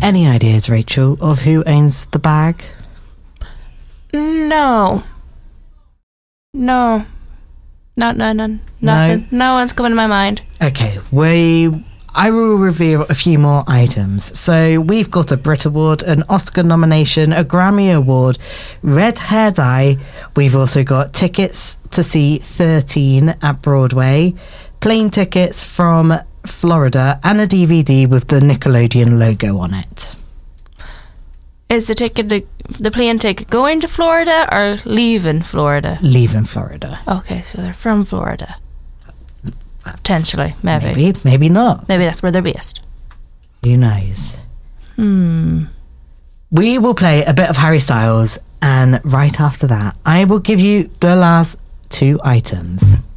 Any ideas, Rachel, of who owns the bag? No. Nothing. No one's coming to my mind. Okay, I will reveal a few more items. So we've got a Brit Award, an Oscar nomination, a Grammy Award, red hair dye. We've also got tickets to see 13 at Broadway, plane tickets from Florida, and a DVD with the Nickelodeon logo on it. Is the plane ticket going to Florida or leaving Florida? Leaving Florida. Okay, so they're from Florida. Potentially, maybe. Maybe not. Maybe that's where they're based. Who knows? We will play a bit of Harry Styles, and right after that, I will give you the last two items.